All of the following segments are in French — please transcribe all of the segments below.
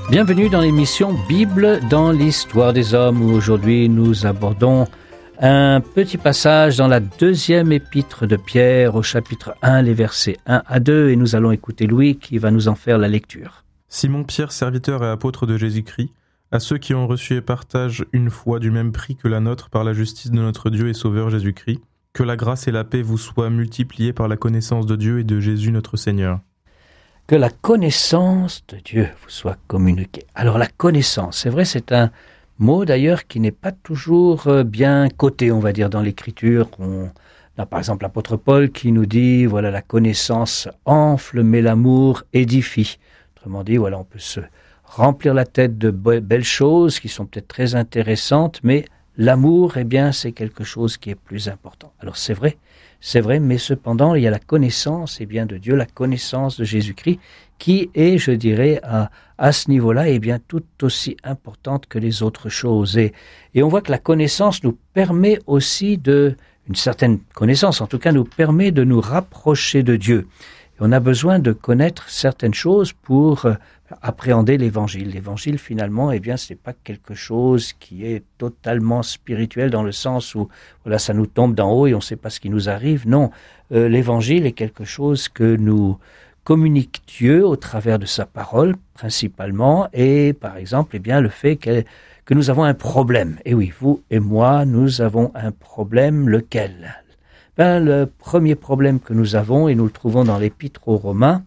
Bienvenue dans l'émission Bible dans l'histoire des hommes où aujourd'hui nous abordons un petit passage dans la deuxième épître de Pierre au chapitre 1, les versets 1 à 2 et nous allons écouter Louis qui va nous en faire la lecture. Simon-Pierre, serviteur et apôtre de Jésus-Christ, à ceux qui ont reçu et partagent une foi du même prix que la nôtre par la justice de notre Dieu et Sauveur Jésus-Christ, que la grâce et la paix vous soient multipliées par la connaissance de Dieu et de Jésus notre Seigneur. Que la connaissance de Dieu vous soit communiquée. Alors la connaissance, c'est vrai, c'est un mot d'ailleurs qui n'est pas toujours bien coté, on va dire, dans l'Écriture. On a par exemple l'apôtre Paul qui nous dit, voilà, la connaissance enfle, mais l'amour édifie. Autrement dit, voilà, on peut se remplir la tête de belles choses qui sont peut-être très intéressantes, mais l'amour, eh bien, c'est quelque chose qui est plus important. Alors c'est vrai, mais cependant, il y a la connaissance, eh bien, de Dieu, la connaissance de Jésus-Christ, qui est, je dirais, à ce niveau-là, eh bien, tout aussi importante que les autres choses. Et on voit que la connaissance nous permet aussi une certaine connaissance, en tout cas, nous permet de nous rapprocher de Dieu. Et on a besoin de connaître certaines choses pour appréhender l'Évangile. L'Évangile, finalement, eh bien, c'est pas quelque chose qui est totalement spirituel dans le sens où, voilà, ça nous tombe d'en haut et on sait pas ce qui nous arrive. Non, l'Évangile est quelque chose que nous communique Dieu au travers de sa parole, principalement, et par exemple, eh bien, le fait que nous avons un problème. Et oui, vous et moi, nous avons un problème, lequel? Le premier problème que nous avons, et nous le trouvons dans l'Épître aux Romains,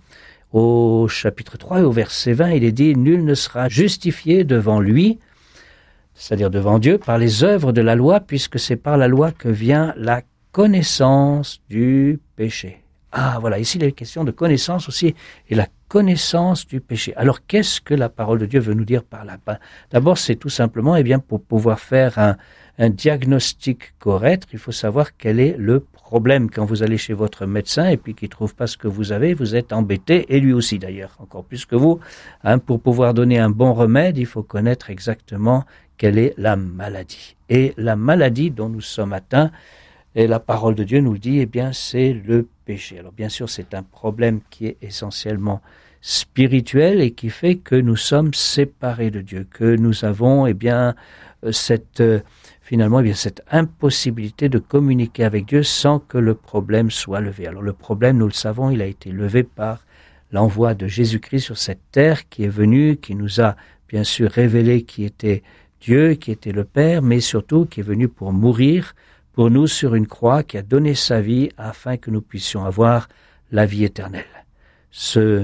au chapitre 3 et au verset 20, il est dit « Nul ne sera justifié devant lui », c'est-à-dire devant Dieu, par les œuvres de la loi, puisque c'est par la loi que vient la connaissance du péché. Ah, voilà, ici il est question de connaissance aussi, et la connaissance du péché. Alors, qu'est-ce que la parole de Dieu veut nous dire par là? D'abord, c'est tout simplement, eh bien, pour pouvoir faire un diagnostic correct, il faut savoir quel est le problème. Quand vous allez chez votre médecin et puis qu'il ne trouve pas ce que vous avez, vous êtes embêté, et lui aussi d'ailleurs, encore plus que vous. Pour pouvoir donner un bon remède, il faut connaître exactement quelle est la maladie. Et la maladie dont nous sommes atteints, et la parole de Dieu nous le dit, eh bien, c'est le péché. Alors bien sûr, c'est un problème qui est essentiellement spirituel et qui fait que nous sommes séparés de Dieu, que nous avons, eh bien, finalement, eh bien, cette impossibilité de communiquer avec Dieu sans que le problème soit levé. Alors le problème, nous le savons, il a été levé par l'envoi de Jésus-Christ sur cette terre qui est venu, qui nous a bien sûr révélé qui était Dieu, qui était le Père, mais surtout qui est venu pour mourir pour nous sur une croix, qui a donné sa vie afin que nous puissions avoir la vie éternelle. Ce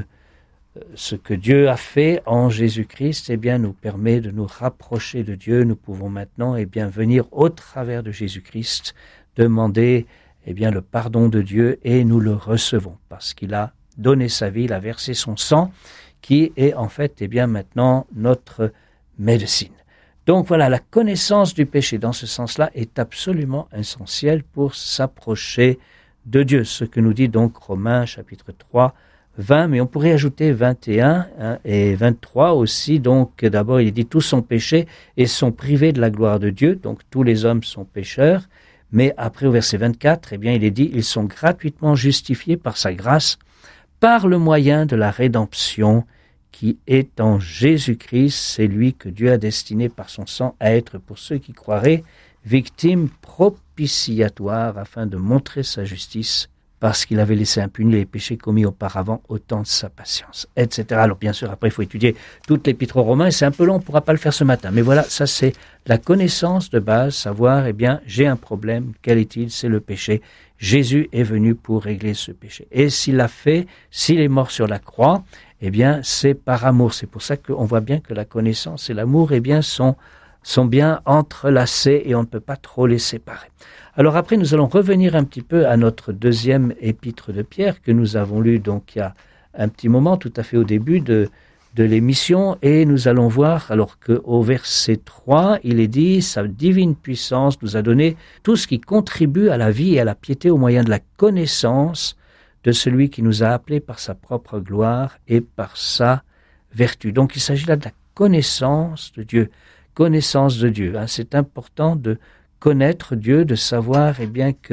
que Dieu a fait en Jésus-Christ, eh bien, nous permet de nous rapprocher de Dieu. Nous pouvons maintenant, eh bien, venir au travers de Jésus-Christ, demander, eh bien, le pardon de Dieu et nous le recevons parce qu'il a donné sa vie, il a versé son sang, qui est en fait, eh bien, maintenant notre médecine. Donc voilà, la connaissance du péché dans ce sens-là est absolument essentielle pour s'approcher de Dieu. Ce que nous dit donc Romains chapitre 3, 20, mais on pourrait ajouter 21 et 23 aussi. Donc d'abord il est dit tous sont péchés et sont privés de la gloire de Dieu. Donc tous les hommes sont pécheurs. Mais après au verset 24, eh bien il est dit ils sont gratuitement justifiés par sa grâce par le moyen de la rédemption qui est en Jésus-Christ, c'est lui que Dieu a destiné par son sang à être pour ceux qui croiraient, victime propitiatoire afin de montrer sa justice parce qu'il avait laissé impunis les péchés commis auparavant au temps de sa patience, etc. Alors bien sûr, après il faut étudier toute l'épître aux Romains, et c'est un peu long, on ne pourra pas le faire ce matin, mais voilà, ça c'est la connaissance de base, savoir, eh bien, j'ai un problème, quel est-il? C'est le péché. Jésus est venu pour régler ce péché. Et s'il l'a fait, s'il est mort sur la croix, eh bien, c'est par amour. C'est pour ça qu'on voit bien que la connaissance et l'amour, eh bien, sont bien entrelacés et on ne peut pas trop les séparer. Alors après, nous allons revenir un petit peu à notre deuxième épître de Pierre que nous avons lu donc il y a un petit moment, tout à fait au début de l'émission, et nous allons voir alors qu'au verset 3, il est dit « Sa divine puissance nous a donné tout ce qui contribue à la vie et à la piété au moyen de la connaissance de celui qui nous a appelés par sa propre gloire et par sa vertu. » Donc il s'agit là de la connaissance de Dieu. Connaissance de Dieu. C'est important de connaître Dieu, de savoir eh bien,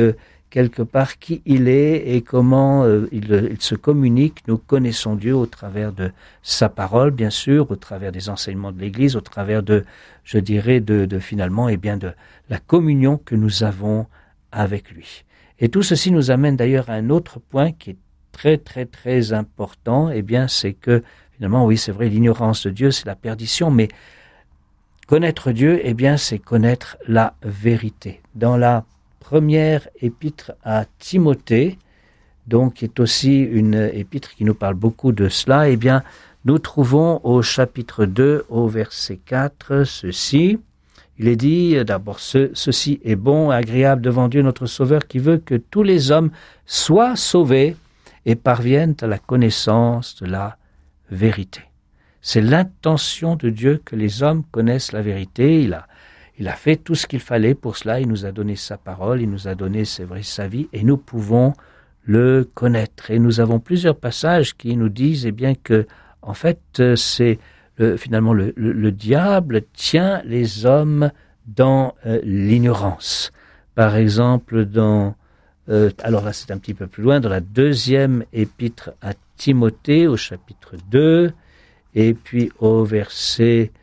quelque part qui il est et comment il se communique. Nous connaissons Dieu au travers de sa parole, bien sûr, au travers des enseignements de l'Église, au travers de finalement, de la communion que nous avons avec lui. Et tout ceci nous amène d'ailleurs à un autre point qui est très, très, très important. C'est que, finalement, oui, c'est vrai, l'ignorance de Dieu, c'est la perdition, mais connaître Dieu, c'est connaître la vérité. Dans la première épître à Timothée, donc qui est aussi une épître qui nous parle beaucoup de cela, nous trouvons au chapitre 2, au verset 4, ceci. Il est dit, d'abord, ceci est bon, agréable devant Dieu notre Sauveur, qui veut que tous les hommes soient sauvés et parviennent à la connaissance de la vérité. C'est l'intention de Dieu que les hommes connaissent la vérité. Il a fait tout ce qu'il fallait pour cela. Il nous a donné sa parole, il nous a donné, c'est vrai, sa vie, et nous pouvons le connaître. Et nous avons plusieurs passages qui nous disent que, en fait, c'est finalement le diable tient les hommes dans l'ignorance. Par exemple, alors là c'est un petit peu plus loin, dans la deuxième épître à Timothée, au chapitre 2, et puis au verset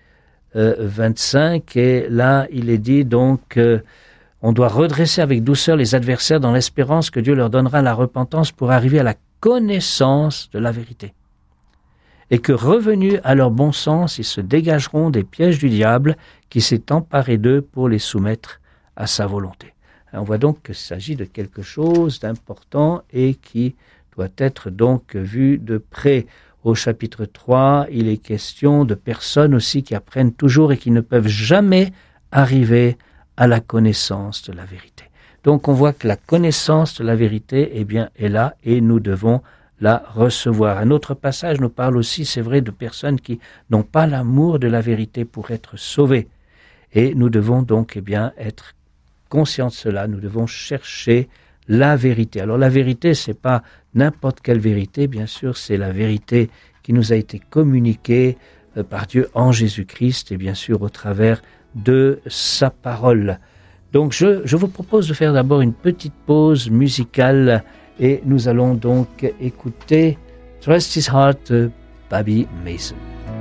25, et là il est dit donc on doit redresser avec douceur les adversaires dans l'espérance que Dieu leur donnera la repentance pour arriver à la connaissance de la vérité. Et que revenus à leur bon sens, ils se dégageront des pièges du diable qui s'est emparé d'eux pour les soumettre à sa volonté. On voit donc qu'il s'agit de quelque chose d'important et qui doit être donc vu de près. Au chapitre 3, il est question de personnes aussi qui apprennent toujours et qui ne peuvent jamais arriver à la connaissance de la vérité. Donc on voit que la connaissance de la vérité est là et nous devons la recevoir. Un autre passage nous parle aussi, c'est vrai, de personnes qui n'ont pas l'amour de la vérité pour être sauvées. Et nous devons donc être conscients de cela. Nous devons chercher la vérité. Alors la vérité, c'est pas n'importe quelle vérité, bien sûr, c'est la vérité qui nous a été communiquée par Dieu en Jésus-Christ et bien sûr au travers de sa parole. Donc je vous propose de faire d'abord une petite pause musicale et nous allons donc écouter Trust His Heart de Baby Mason.